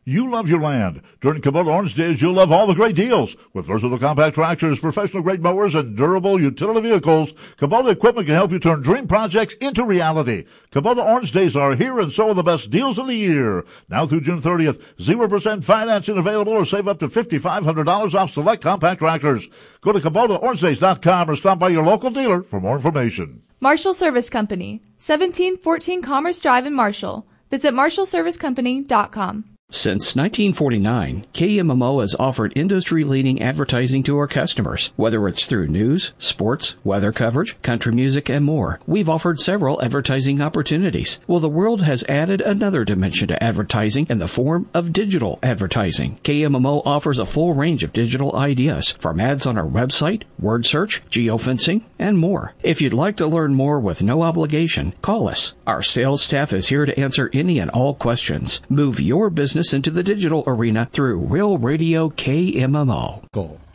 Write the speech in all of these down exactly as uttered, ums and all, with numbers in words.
You love your land. During Kubota Orange Days, you'll love all the great deals. With versatile compact tractors, professional-grade mowers, and durable utility vehicles, Kubota equipment can help you turn dream projects into reality. Kubota Orange Days are here, and so are the best deals of the year. Now through June thirtieth, zero percent financing available, or save up to five thousand five hundred dollars off select compact tractors. Go to Kubota Orange Days dot com or stop by your local dealer for more information. Marshall Service Company, seventeen fourteen Commerce Drive in Marshall. Visit marshall service company dot com. Since nineteen forty-nine, K M M O has offered industry-leading advertising to our customers. Whether it's through news, sports, weather coverage, country music, and more, we've offered several advertising opportunities. Well, the world has added another dimension to advertising in the form of digital advertising. K M M O offers a full range of digital ideas, from ads on our website, word search, geofencing, and more. If you'd like to learn more with no obligation, call us. Our sales staff is here to answer any and all questions. Move your business into the digital arena through Real Radio K M M O.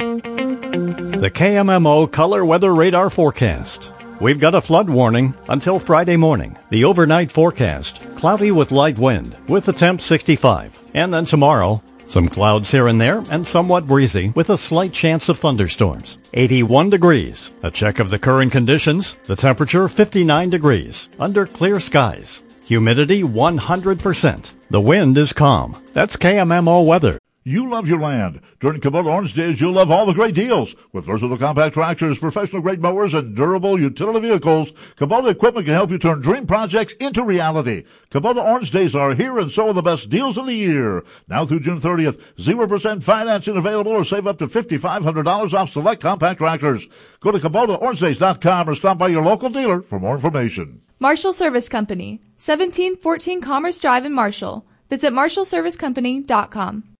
The K M M O Color Weather Radar Forecast. We've got a flood warning until Friday morning. The overnight forecast, cloudy with light wind, with the temp sixty-five. And then tomorrow, some clouds here and there and somewhat breezy with a slight chance of thunderstorms. eighty-one degrees. A check of the current conditions. The temperature fifty-nine degrees. Under clear skies. Humidity one hundred percent. The wind is calm. That's K M M O weather. You love your land. During Kubota Orange Days, you'll love all the great deals. With versatile compact tractors, professional-grade mowers, and durable utility vehicles, Kubota equipment can help you turn dream projects into reality. Kubota Orange Days are here, and so are the best deals of the year. Now through June thirtieth, zero percent financing available, or save up to five thousand five hundred dollars off select compact tractors. Go to Kubota Orange Days dot com or stop by your local dealer for more information. Marshall Service Company, seventeen fourteen Commerce Drive in Marshall. Visit marshall service company dot com.